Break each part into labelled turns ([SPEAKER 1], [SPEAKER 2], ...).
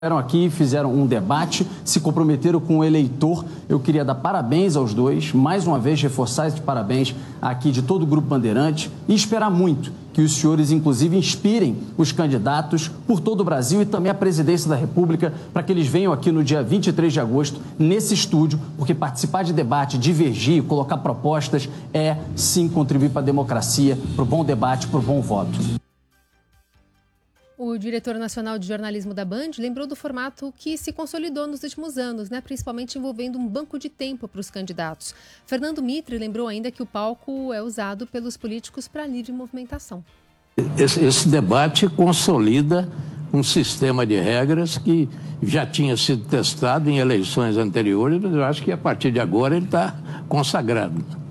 [SPEAKER 1] Vieram aqui, fizeram um debate, se comprometeram com o eleitor. Eu queria dar parabéns aos dois, mais uma vez reforçar esse parabéns aqui de todo o Grupo Bandeirante e esperar muito que os senhores, inclusive, inspirem os candidatos por todo o Brasil e também a presidência da República para que eles venham aqui no dia 23 de agosto, nesse estúdio, porque participar de debate, divergir, colocar propostas é, sim, contribuir para a democracia, para o bom debate, para o bom voto.
[SPEAKER 2] O diretor nacional de jornalismo da Band lembrou do formato que se consolidou nos últimos anos, principalmente envolvendo um banco de tempo para os candidatos. Fernando Mitre lembrou ainda que o palco é usado pelos políticos para livre movimentação.
[SPEAKER 3] Esse debate consolida um sistema de regras que já tinha sido testado em eleições anteriores, mas eu acho que a partir de agora ele está consagrado.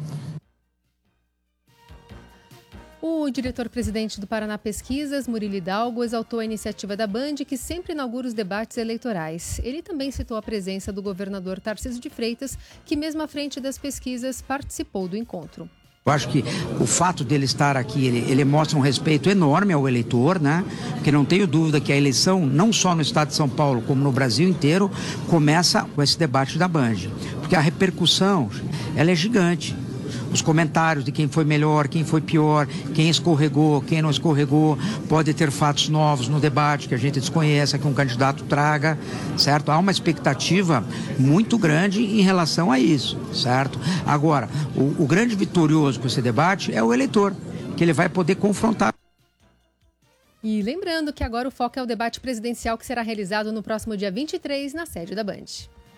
[SPEAKER 2] O diretor-presidente do Paraná Pesquisas, Murilo Hidalgo, exaltou a iniciativa da Band, que sempre inaugura os debates eleitorais. Ele também citou a presença do governador Tarcísio de Freitas, que mesmo à frente das pesquisas participou do encontro.
[SPEAKER 4] Eu acho que o fato dele estar aqui, ele mostra um respeito enorme ao eleitor, Porque não tenho dúvida que a eleição, não só no estado de São Paulo, como no Brasil inteiro, começa com esse debate da Band. Porque a repercussão, ela é gigante. Os comentários de quem foi melhor, quem foi pior, quem escorregou, quem não escorregou, pode ter fatos novos no debate que a gente desconhece, que um candidato traga, certo? Há uma expectativa muito grande em relação a isso, certo? Agora, o grande vitorioso com esse debate é o eleitor, que ele vai poder confrontar.
[SPEAKER 2] E lembrando que agora o foco é o debate presidencial que será realizado no próximo dia 23 na sede da Band.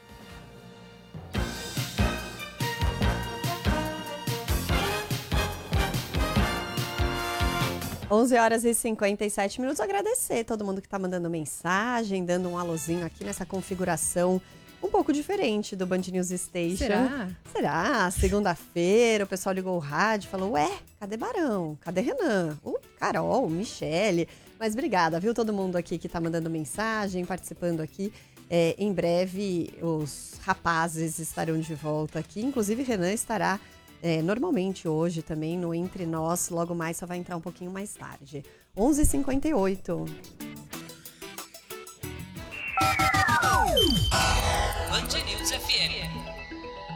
[SPEAKER 5] 11h57. Agradecer todo mundo que está mandando mensagem, dando um alôzinho aqui nessa configuração um pouco diferente do Band News Station. Será? Segunda-feira, o pessoal ligou o rádio e falou, ué, cadê Barão? Cadê Renan? Carol, Michele. Mas obrigada, viu? Todo mundo aqui que está mandando mensagem, participando aqui. Em breve, os rapazes estarão de volta aqui. Inclusive, Renan estará normalmente hoje também no Entre Nós. Logo mais, só vai entrar um pouquinho mais tarde. 11h58.
[SPEAKER 6] Band News FM.